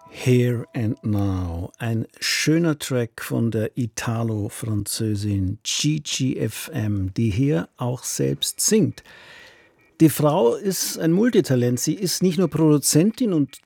Here and Now, ein schöner Track von der Italo-Französin Gigi FM, die hier auch selbst singt. Die Frau ist ein Multitalent. Sie ist nicht nur Produzentin und